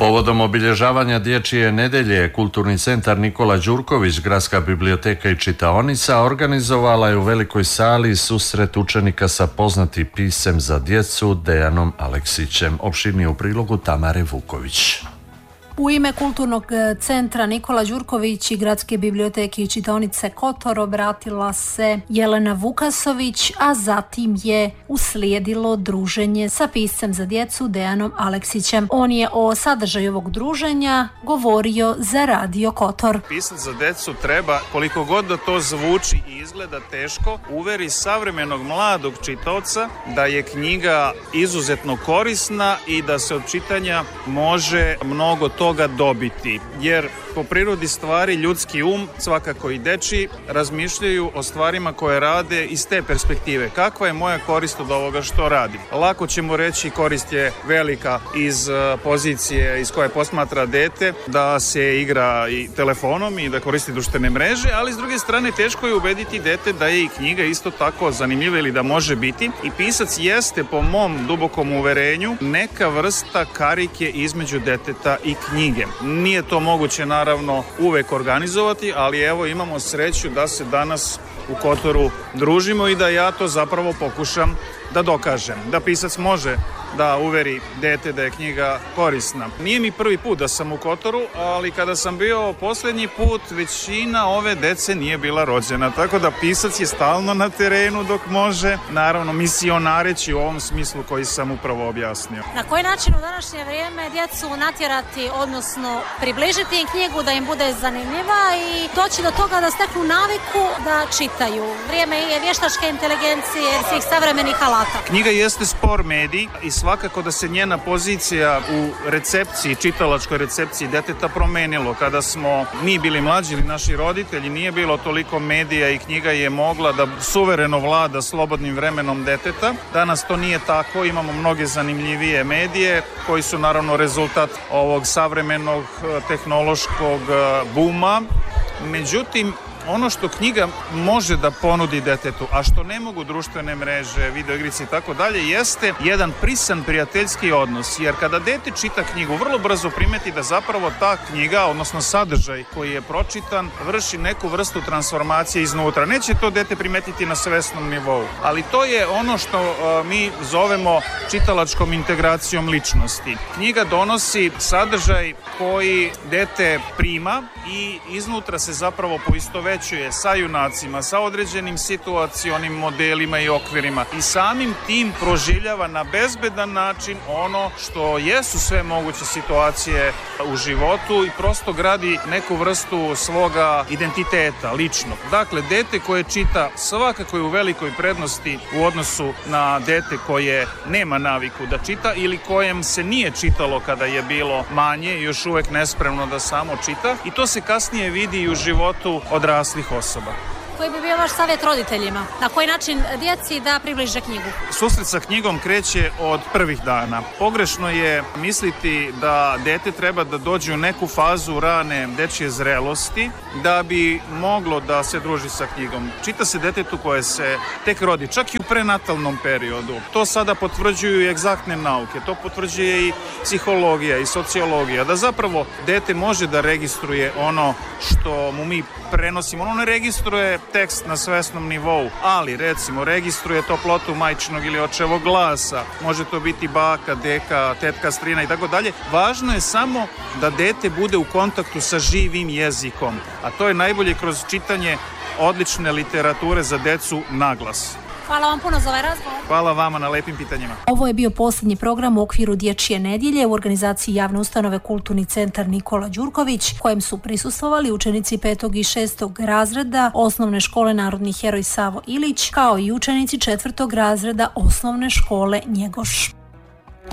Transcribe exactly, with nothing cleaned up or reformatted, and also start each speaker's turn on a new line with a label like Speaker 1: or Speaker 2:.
Speaker 1: Povodom obilježavanja Dječje nedelje, Kulturni centar Nikola Đurković, Gradska biblioteka i čitaonica organizovala je u velikoj sali susret učenika sa poznatim pisem za djecu Dejanom Aleksićem. Opširnije u prilogu Tamare Vuković.
Speaker 2: U ime Kulturnog centra Nikola Đurković i Gradske biblioteke i čitaonice Kotor obratila se Jelena Vukasović, a zatim je uslijedilo druženje sa piscem za djecu Dejanom Aleksićem. On je o sadržaju ovog druženja govorio za Radio Kotor.
Speaker 3: Pisac za djecu treba, koliko god da to zvuči i izgleda teško, uveri savremenog mladog čitaoca da je knjiga izuzetno korisna i da se od čitanja može mnogo toga toga dobiti, jer po prirodi stvari ljudski um, svakako i dečiji, razmišljaju o stvarima koje rade iz te perspektive. Kakva je moja korist od ovoga što radim? Lako ćemo reći korist je velika iz pozicije iz koje posmatra dete, da se igra i telefonom i da koristi društvene mreže, ali s druge strane teško je ubediti dete da je i knjiga isto tako zanimljiva ili da može biti. I pisac jeste, po mom dubokom uverenju, neka vrsta karike između deteta i knjige. Nije to moguće naravno uvek organizovati, ali evo imamo sreću da se danas u Kotoru družimo i da ja to zapravo pokušam da dokažem. Da pisac može da uveri dete da je knjiga korisna. Nije mi prvi put da sam u Kotoru, ali kada sam bio posljednji put, većina ove dece nije bila rođena, tako da pisac je stalno na terenu dok može, naravno misionareći u ovom smislu koji sam upravo objasnio.
Speaker 4: Na koji način u današnje vrijeme djecu natjerati, odnosno približiti im knjigu da im bude zanimljiva i doći do toga da steknu naviku da čitaju? Vrijeme je vještačke inteligencije, svih savremenih alata.
Speaker 3: Knjiga jeste spor medij i svakako da se njena pozicija u recepciji, čitalačkoj recepciji deteta promenilo. Kada smo mi bili mlađi ili naši roditelji, nije bilo toliko medija i knjiga je mogla da suvereno vlada slobodnim vremenom deteta. Danas to nije tako, imamo mnoge zanimljivije medije koji su naravno rezultat ovog savremenog tehnološkog buma. Međutim, ono što knjiga može da ponudi detetu, a što ne mogu društvene mreže, videoigrice i tako dalje, jeste jedan prisan prijateljski odnos. Jer kada dete čita knjigu, vrlo brzo primeti da zapravo ta knjiga, odnosno sadržaj koji je pročitan, vrši neku vrstu transformacije iznutra. Neće to dete primetiti na svesnom nivou, ali to je ono što uh, mi zovemo čitalačkom integracijom ličnosti. Knjiga donosi sadržaj koji dete prima i iznutra se zapravo poistovećuje sa junacima, sa određenim situacionim modelima i okvirima i samim tim proživljava na bezbedan način ono što jesu sve moguće situacije u životu i prosto gradi neku vrstu svoga identiteta, ličnog. Dakle, dete koje čita svakako je u velikoj prednosti u odnosu na dete koje nema naviku da čita ili kojem se nije čitalo kada je bilo manje i još uvek nespremno da samo čita i to se kasnije vidi i u životu odraslih osoba.
Speaker 4: Koji bi bio vaš savjet roditeljima? Na koji način djeci da približe knjigu?
Speaker 3: Susret sa knjigom kreće od prvih dana. Pogrešno je misliti da dete treba da dođe u neku fazu rane dečje zrelosti da bi moglo da se druži sa knjigom. Čita se detetu koje se tek rodi, čak i u prenatalnom periodu. To sada potvrđuju i egzaktne nauke, to potvrđuje i psihologija i sociologija, da zapravo dete može da registruje ono što mu mi prenosimo. Ono ne registruje tekst na svesnom nivou, ali recimo registruje toplotu majčinog ili očevog glasa, može to biti baka, deka, tetka, strina i tako dalje. Važno je samo da dete bude u kontaktu sa živim jezikom, a to je najbolje kroz čitanje odlične literature za decu na glas.
Speaker 4: Hvala vam puno za ovaj razgovor.
Speaker 3: Hvala vama na lepim pitanjima.
Speaker 2: Ovo je bio posljednji program u okviru Dječje nedjelje u organizaciji javne ustanove Kulturni centar Nikola Đurković, kojem su prisustvovali učenici petog i šestog razreda Osnovne škole Narodni heroj Savo Ilić, kao i učenici četvrtog razreda Osnovne škole Njegoš.